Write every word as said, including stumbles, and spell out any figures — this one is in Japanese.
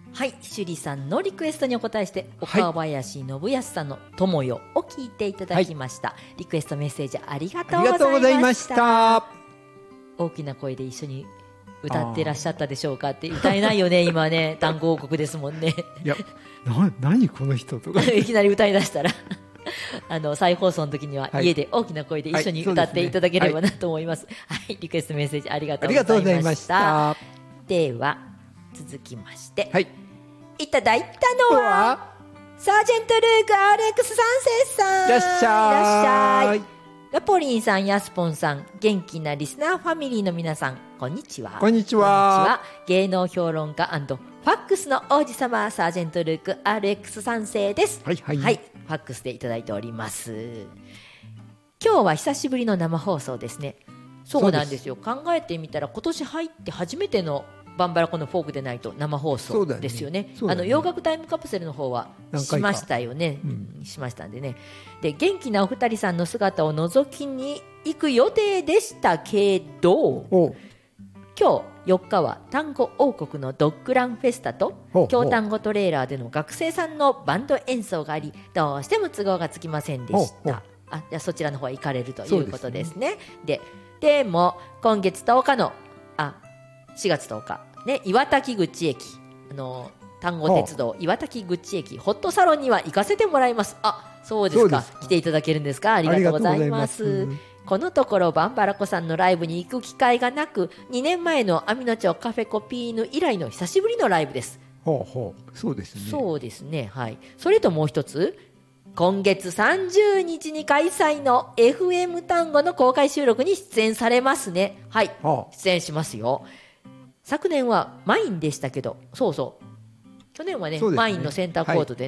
はい、趣里さんのリクエストにお答えして岡林信康さんの友よを聞いていただきました、はい、リクエストメッセージありがとうございました。大きな声で一緒に歌ってらっしゃったでしょうかって。歌えないよね今ね単語王国ですもんね。 いやな何この人とかいきなり歌い出したらあの再放送の時には家で大きな声で一緒に歌っていただければなと思います。はい、はい、リクエストメッセージありがとうございました。では続きまして、はい、いただいたのはサージェントルーク アールエックス 三世さん。 いらっしゃい。いらっしゃい。 ラポリンさん、ヤスポンさん、元気なリスナーファミリーの皆さん、こんにちは。 こんにちは。 芸能評論家&ファックスの王子様、サージェントルーク アールエックス 三世です。 はいはい。 はい、ファックスでいただいております。今日は久しぶりの生放送ですね。そうなんですよ。考えてみたら今年入って初めてのバンバラコのフォークでないと生放送ですよ ね, ね, ねあの洋楽タイムカプセルの方はしましたよね、うん、しましたんでね。で元気なお二人さんの姿を覗きに行く予定でしたけど、今日よっかは単語王国のドッグランフェスタと京単語トレーラーでの学生さんのバンド演奏があり、どうしても都合がつきませんでした。あ、じゃあそちらの方へ行かれるということですね。で, で, でも今月とおかのあしがつとおかね、岩滝口駅、あの丹後鉄道岩滝口駅ホットサロンには行かせてもらいます。あ、そうですか。来ていただけるんですか。ありがとうございます。このところバンバラコさんのライブに行く機会がなく、にねんまえの網野町カフェコピーヌ以来の久しぶりのライブです。 ほうほう、そうですね。 そうですね、はい。それともう一つ、今月さんじゅうにちに開催の エフエム 単語の公開収録に出演されますね。はい、はあ、出演しますよ。昨年はマインでしたけど、そうそう去年は ね, ねマインのセンターコートで、ね、